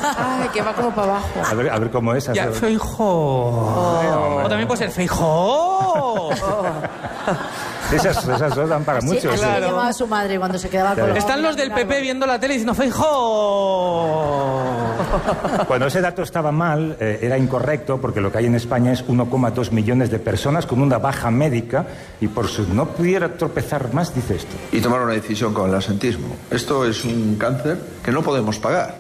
Ay, que va como para abajo. A ver cómo es. Ya, Feijóo. O también puede ser Feijóo. Esas dos dan para mucho. Así le llamaba a su madre cuando se quedaba con... Están los del PP viendo la tele diciendo Feijóo. Cuando ese dato estaba mal, era incorrecto, porque lo que hay en España es 1,2 millones de personas con una baja médica y por si no pudiera tropezar más, dice esto. Y tomar una decisión con el asentismo. Esto es un cáncer que no podemos pagar.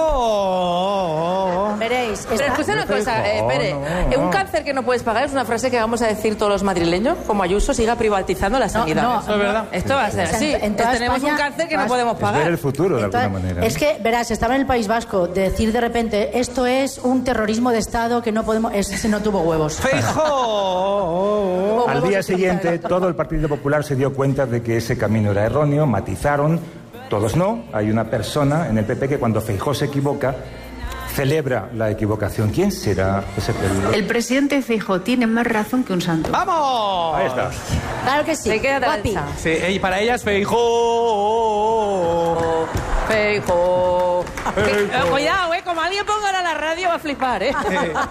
Feijóo. Veréis. Pero escucha una cosa, Pere. Un cáncer que no puedes pagar es una frase que vamos a decir todos los madrileños, como Ayuso siga privatizando la sanidad. no, Eso es verdad. Esto va a ser así. Tenemos España, un cáncer que no podemos Es pagar. ver el futuro, de Entonces, alguna manera. es que, verás, estaba en el País Vasco, decir de repente, esto es un terrorismo de Estado que no podemos... Ese no tuvo huevos. Feijóo. Al día siguiente, todo el Partido Popular se dio cuenta de que ese camino era erróneo, matizaron, todos no. Hay una persona en el PP que cuando Feijóo se equivoca, celebra la equivocación. ¿Quién será ese presidente? El presidente Feijóo tiene más razón que un santo. ¡Vamos! Ahí está. Claro que sí. Se queda Guapi. derecha. Sí, y para ella es Feijóo. Feijóo. Cuidado, como alguien ponga ahora la radio va a flipar, Yo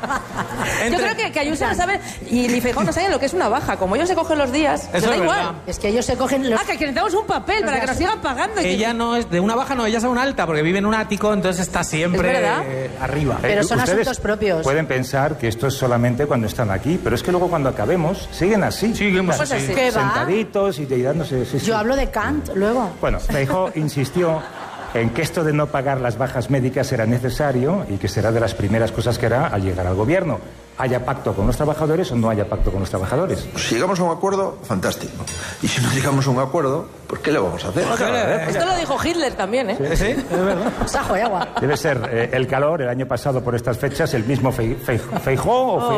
creo que Ayuso no sabe y ni Feijóo no saben lo que es una baja. Como ellos se cogen los días, les Eso da es igual. verdad. Es que ellos se cogen los... Que necesitamos un papel para que nos sigan pagando. Ella no es de una baja, no, ella es una alta, porque vive en un ático, entonces está siempre ¿Es verdad? Arriba. Pero son Ustedes asuntos propios. pueden pensar que esto es solamente cuando están aquí, pero es que luego cuando acabemos siguen así. Seguimos Pues así. así. ¿Qué va? Sentaditos y dándose... sí, sí. Yo hablo de Kant luego. Bueno, Feijóo insistió en que esto de no pagar las bajas médicas era necesario y que será de las primeras cosas que hará al llegar al gobierno. Haya pacto con los trabajadores o no haya pacto con los trabajadores. Si llegamos a un acuerdo, fantástico. Y si no llegamos a un acuerdo, pues ¿qué le vamos a hacer? Esto lo dijo Hitler también, Sí, es verdad. Sajo y agua. Debe ser el calor. El año pasado por estas fechas el mismo Feijóo o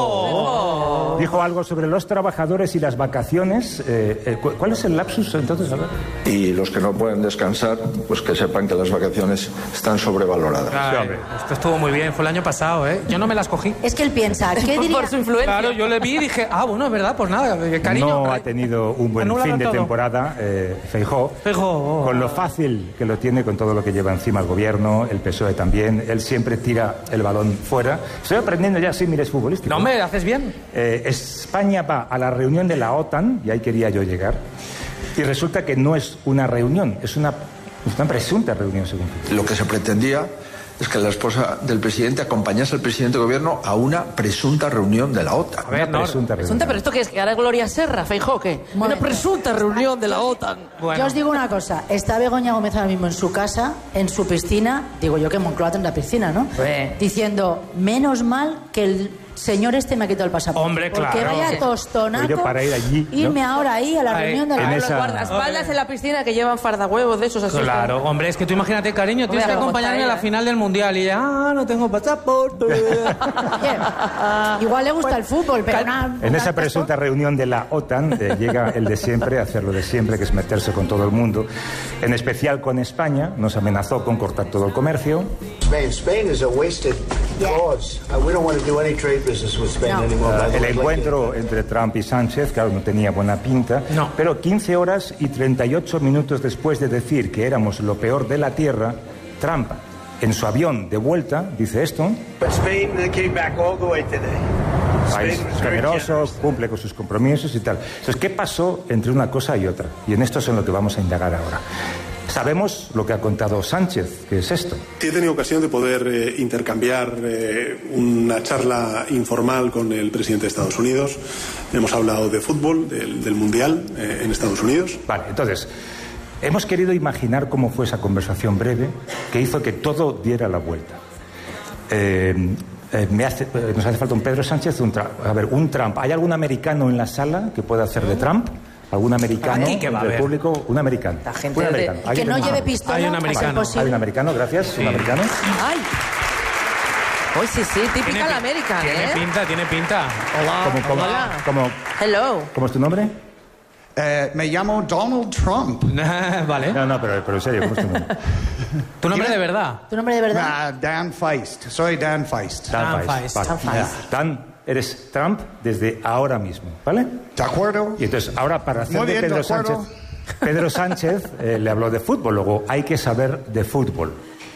Feijóo. dijo algo sobre los trabajadores y las vacaciones. ¿Cuál es el lapsus entonces? A ver. Y los que no pueden descansar, pues que sepan que las vacaciones están sobrevaloradas. Ay, esto estuvo muy bien, fue el año pasado, ¿eh? Yo no me las cogí. Es que él piensa, ¿qué diría? por su influencia. Claro, yo le vi y dije, bueno, es verdad, pues nada, cariño. No ha tenido un buen Anúlalo fin de todo. temporada Feijóo. Feijóo. Con lo fácil que lo tiene, con todo lo que lleva encima el gobierno, el PSOE también. Él siempre tira el balón fuera. Estoy aprendiendo ya, sí, mire, es futbolístico. No me haces bien. España va a la reunión de la OTAN, y ahí quería yo llegar, y resulta que no es una reunión, es una presunta reunión, según tú. Lo que se pretendía es que la esposa del presidente acompañase al presidente de gobierno a una presunta reunión de la OTAN. A ver, Una presunta reunión. Pero esto que es que ahora Gloria Serra, Feijóo, ¿qué? Una Momento. presunta reunión de la OTAN. Bueno. Yo os digo una cosa, está Begoña Gómez ahora mismo en su casa, en su piscina, digo yo que Moncloa tendrá piscina, ¿no? Diciendo, menos mal que el señor este me ha quitado el pasaporte. Hombre, porque claro. vaya Sí. tostonaco Pero yo para ir allí, ¿no? irme ahora ahí a la Ahí, reunión de en la esa- Los guardaespaldas en la piscina que llevan fardahuevos de esos así. Claro, hombre, es que tú imagínate, cariño, tienes que Hombre, acompañarme a como la está final del Mundial y ya, no tengo pasaporte. Oye, igual le gusta el fútbol, pero En esa presunta reunión de la OTAN llega el de siempre, a hacer lo de siempre, que es meterse con todo el mundo, en especial con España. Nos amenazó con cortar todo el comercio. Spain is a wasted cause. We don't want to do any trade business with Spain anymore. El encuentro entre Trump y Sánchez, claro, no tenía buena pinta, No. pero 15 horas y 38 minutos después de decir que éramos lo peor de la Tierra, Trump, en su avión de vuelta, dice esto: But Spain came back all the way today. país Spain was very generoso, generous. cumple con sus compromisos y tal. Entonces, ¿qué pasó entre una cosa y otra? Y en esto es en lo que vamos a indagar ahora. Sabemos lo que ha contado Sánchez, que es esto. He tenido ocasión de poder intercambiar una charla informal con el presidente de Estados Unidos. Hemos hablado de fútbol, del Mundial en Estados Unidos. Vale, entonces, hemos querido imaginar cómo fue esa conversación breve que hizo que todo diera la vuelta. Nos hace falta un Pedro Sánchez, un Trump. ¿Hay algún americano en la sala que pueda hacer de Trump? ¿Algún americano Aquí que va a del haber. público? Un americano. La gente Un de- americano. que ¿Alguien no tenemos? lleve pistola. Hay un a ser americano. posible. Hay un americano, gracias. Un americano. ¡Ay! Hoy sí, típica la América, Tiene pinta. ¿Cómo es tu nombre? Me llamo Donald Trump. Vale. No, pero en serio, ¿cómo es tu nombre? ¿Tu nombre de verdad? ¿Tu nombre de verdad? Dan Feist. Soy Dan Feist. Dan Feist. Vale. Dan Feist. Dan, eres Trump desde ahora mismo, ¿vale? ¿De acuerdo? Y entonces, ahora para hacer Muy de bien, Pedro de acuerdo. Sánchez... Pedro Sánchez le habló de fútbol, luego hay que saber de fútbol.